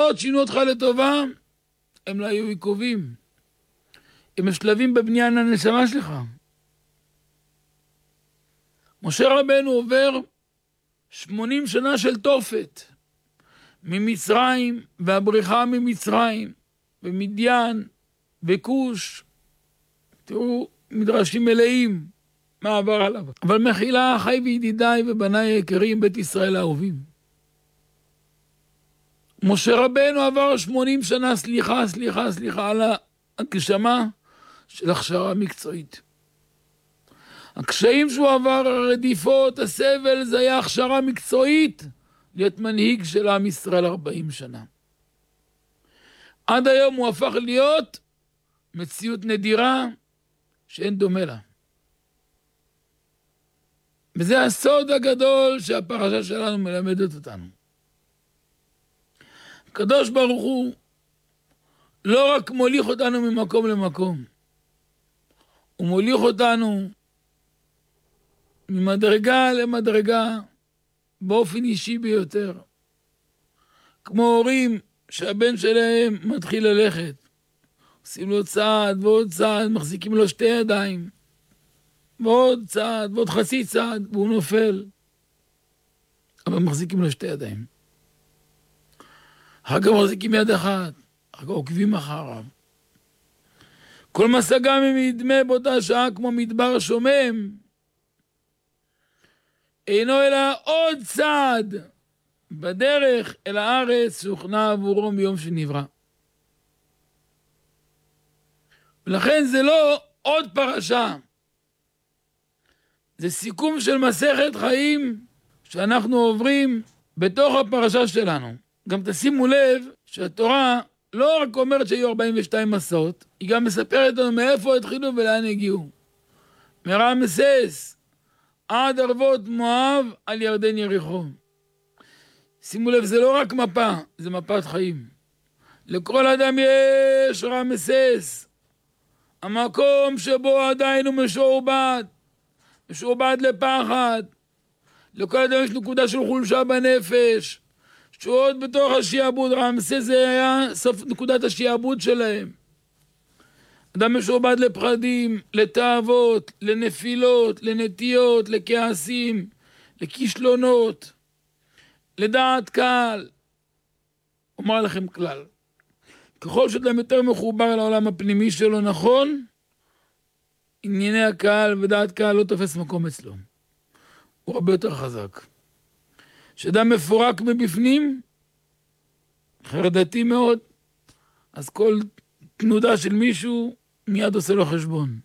מאוד שינו אותך לטובה, הם לא היו עיכובים. הם השלבים בבניין הנשמה שלך. משה רבנו עובר 80 שנה של תופת, ממצרים והבריחה ממצרים, ומדיין וכוש. תראו, מדרשים מלאים מה עבר עליו. אבל מחילה, אחי וידידיי ובניי היקרים, בית ישראל האהובים. משה רבנו עבר 80 שנה, סליחה, על ההגשמה של הכשרה מקצועית. הקשיים שהוא עבר, הרדיפות, הסבל, זה היה הכשרה מקצועית להיות מנהיג של עם ישראל 40 שנה. עד היום הוא הפך להיות מציאות נדירה שאין דומה לה. וזה הסוד הגדול שהפרשה שלנו מלמדת אותנו. הקדוש ברוך הוא לא רק מוליך אותנו ממקום למקום, הוא מוליך אותנו ממדרגה למדרגה באופן אישי ביותר. כמו הורים שהבן שלהם מתחיל ללכת, עושים לו צעד ועוד צעד, מחזיקים לו 2 ידיים, ועוד צעד ועוד חצי צעד, והוא נופל. אבל מחזיקים לו 2 ידיים. אחר כך מחזיקים יד אחת, אחר כך עוקבים אחריו. כל מסע מדמה באותה שעה כמו מדבר שומם, אינו אלא עוד צעד בדרך אל הארץ שהוכנה עבורו מיום שנברא. ולכן זה לא עוד פרשה, זה סיכום של מסכת חיים שאנחנו עוברים בתוך הפרשה שלנו. גם תשימו לב שהתורה לא רק אומרת שהיו 42 מסעות, היא גם מספרת לנו מאיפה התחילו ולאן הגיעו. מרמסס עד ערבות מואב על ירדן יריחו. שימו לב, זה לא רק מפה, זה מפת חיים. לכל אדם יש רמסס, המקום שבו עדיין הוא משועבד לפחד. לכל אדם יש נקודה של חולשה בנפש, שעוד בתוך השיעבוד. רמסס זה היה סוף נקודת השיעבוד שלהם. אדם משועבד לפחדים, לתאוות, לנפילות, לנטיות, לכעסים, לכישלונות, לדעת קהל. אומר לכם כלל, ככל שאדם יותר מחובר לעולם הפנימי שלו נכון, ענייני הקהל ודעת קהל לא תופס מקום אצלו. הוא הרבה יותר חזק. כשאדם מפורק מבפנים, חרדתי מאוד, אז כל תנודה של מישהו מיד עושה לו חשבון.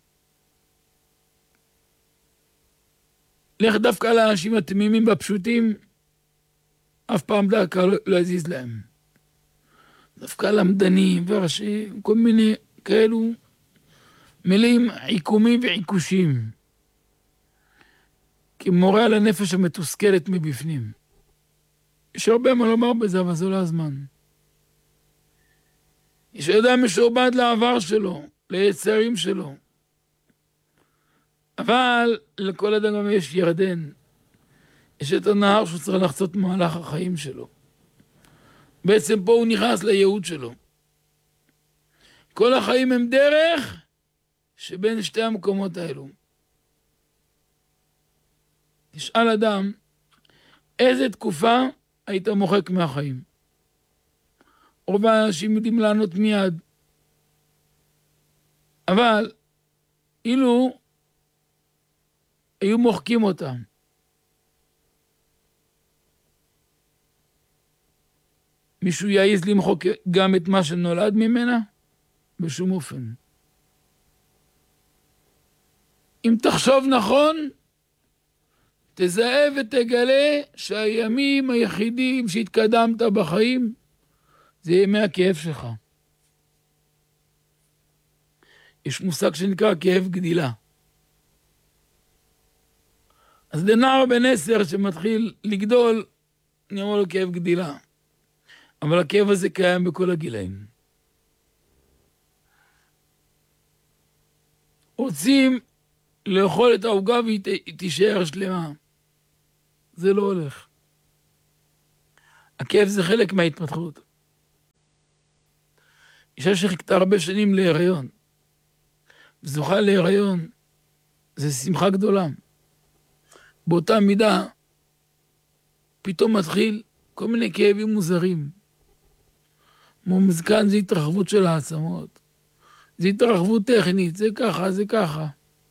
לך דווקא לאנשים התמימים והפשוטים, אף פעם דווקא לא יזיז להם. דווקא למדנים וראשים, כל מיני כאלו מילים עיקומים ועיקושים. כמורה על הנפש המתוסכלת מבפנים. יש הרבה מה לומר בזה, אבל זה לא הזמן. יש אדם משועבד לעבר שלו, ליצרים שלו. אבל לכל אדם גם יש ירדן. יש את הנהר שהוא צריך לחצות במהלך החיים שלו. בעצם פה הוא נכנס לייעוד שלו. כל החיים הם דרך שבין שתי המקומות האלו. תשאל אדם, איזה תקופה היית מוחק מהחיים? רוב האנשים יודעים לענות מיד. אבל אילו היו מוחקים אותם, מישהו יעיז למחוק גם את מה שנולד ממנה? בשום אופן. אם תחשוב נכון, תזהה ותגלה שהימים היחידים שהתקדמת בחיים זה ימי הכאב שלך. יש מושג שנקרא כאב גדילה. אז לנער בן 10 שמתחיל לגדול, אני אומר לו כאב גדילה. אבל הכאב הזה קיים בכל הגילאים. רוצים לאכול את העוגה והיא תישאר שלמה. זה לא הולך. הכאב זה חלק מההתפתחות. אישה שחיכתה הרבה שנים להיריון, וזוכה להיריון, זה שמחה גדולה. באותה מידה, פתאום מתחיל כל מיני כאבים מוזרים. כמו מזקן זה התרחבות של העצמות. זה התרחבות טכנית, זה ככה, זה ככה.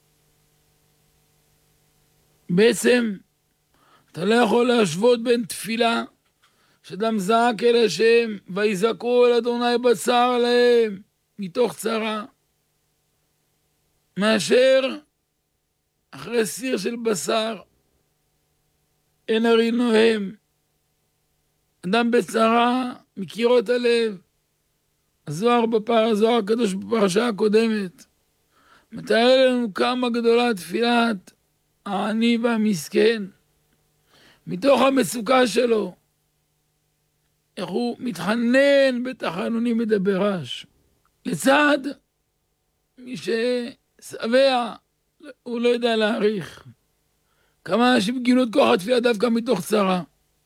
בעצם, אתה לא יכול להשוות בין תפילה, שאדם זעק אל השם, ויזעקו אל אדוני בצר להם, מתוך צרה, מאשר אחרי סיר של בשר, אין הרי נוהם. אדם בצרה, מקירות הלב. הזוהר הקדוש בפרשה הקודמת, מתאר לנו כמה גדולה תפילת העני והמסכן, מתוך המצוקה שלו, איך הוא מתחנן בתחנונים מדבר רש. לצד מי ששבע, הוא לא יודע להעריך. כמה אנשים גילו את כוח התפילה דווקא מתוך צרה.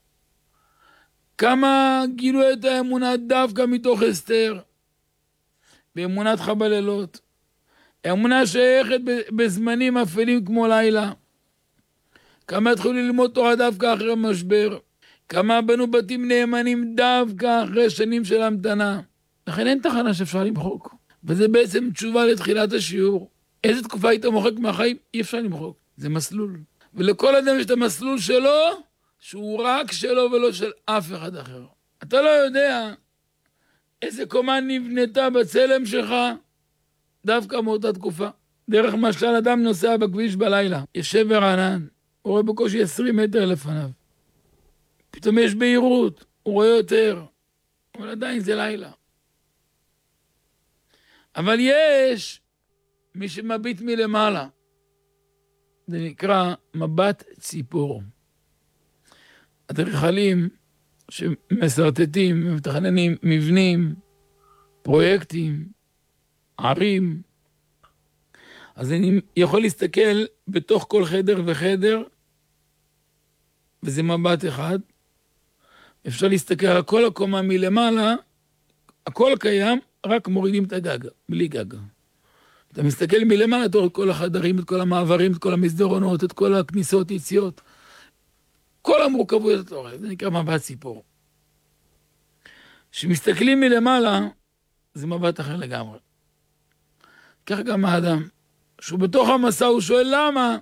כמה גילו את האמונה דווקא מתוך אסתר. באמונת חבלילות. האמונה שייכת בזמנים אפלים כמו לילה. כמה התחילו ללמוד תורה דווקא אחרי משבר. כמה בנו בתים נאמנים דווקא אחרי שנים של המתנה. לכן אין תחנה שאפשר למחוק. וזה בעצם תשובה לתחילת השיעור. איזה תקופה היית מוחק מהחיים? אי אפשר למחוק. זה מסלול. ולכל אדם יש את המסלול שלו, שהוא רק שלו ולא של אף אחד אחר. אתה לא יודע איזה קומה נבנתה בצלם שלך דווקא מאותה תקופה. דרך משל אדם נוסע בכביש בלילה, יושב ורענן, הוא רואה בקושי 20 מטר לפניו. פתאום יש בהירות, הוא רואה יותר, אבל עדיין זה לילה. אבל יש מי שמביט מלמעלה. זה נקרא מבט ציפור. אדריכלים שמסרטטים, מתכננים מבנים, פרויקטים, ערים. אז אני יכול להסתכל בתוך כל חדר וחדר, וזה מבט אחד. אפשר להסתכל על כל הקומה מלמעלה, הכל קיים, רק מורידים את הגג, בלי גג. אתה מסתכל מלמעלה, אתה רואה את כל החדרים, את כל המעברים, את כל המסדרונות, את כל הכניסות, יציאות. כל המורכבויות אתה רואה, זה נקרא מבט ציפור. כשמסתכלים מלמעלה, זה מבט אחר לגמרי. כך גם האדם, שהוא בתוך המסע, הוא שואל למה?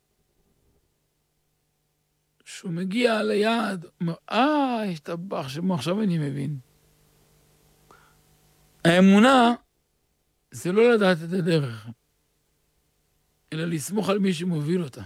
שהוא מגיע ליעד, הוא אומר, השתבח שמו, עכשיו אני מבין. האמונה זה לא לדעת את הדרך, אלא לסמוך על מי שמוביל אותה.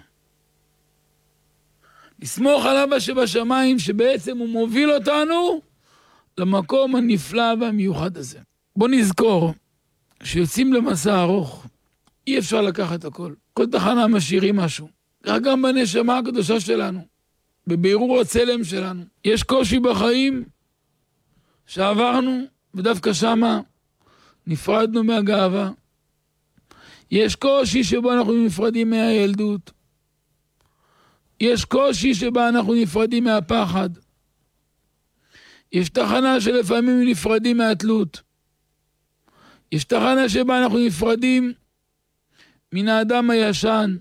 לסמוך על אבא שבשמיים, שבעצם הוא מוביל אותנו למקום הנפלא והמיוחד הזה. בוא נזכור שיוצאים למסע ארוך, אי אפשר לקחת הכל. כל תחנה משאירים משהו. כך גם בנשמה הקדושה שלנו, בבירור הצלם שלנו. יש קושי בחיים שעברנו, ודווקא שמה נפרדנו מהגאווה. יש קושי שבו אנחנו נפרדים מהילדות. יש קושי שבה אנחנו נפרדים מהפחד. יש תחנה שלפעמים נפרדים מהתלות. יש תחנה שבה אנחנו נפרדים מן האדם הישן,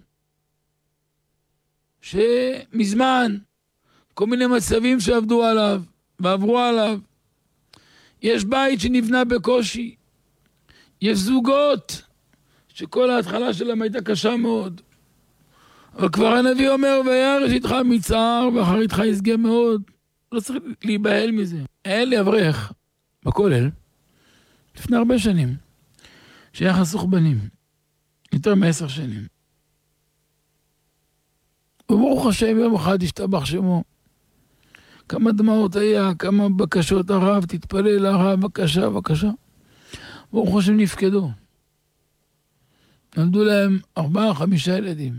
שמזמן כל מיני מצבים שעבדו עליו ועברו עליו. יש בית שנבנה בקושי. יש זוגות שכל ההתחלה שלהם הייתה קשה מאוד. אבל כבר הנביא אומר, וירש איתך מצער ואחר איתך יסגה מאוד. לא צריך להיבהל מזה. היה לי אברך בכולל, לפני הרבה שנים, שהיה חסוך בנים, יותר מ10 שנים. וברוך השם יום אחד השתבח שמו. כמה דמעות היה, כמה בקשות הרב, תתפלל הרב, בקשה, בקשה. ברוך השם נפקדו. נולדו להם 4-5 ילדים.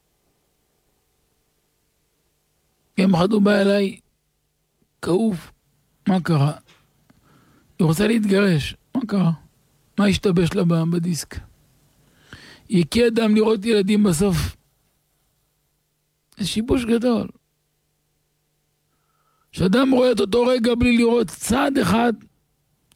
יום אחד הוא בא אליי, כאוב, מה קרה? היא רוצה להתגרש, מה קרה? מה השתבש לה בדיסק? היא הקיעה דם לראות ילדים בסוף. זה שיבוש גדול. שאדם רואה את אותו רגע בלי לראות צעד אחד,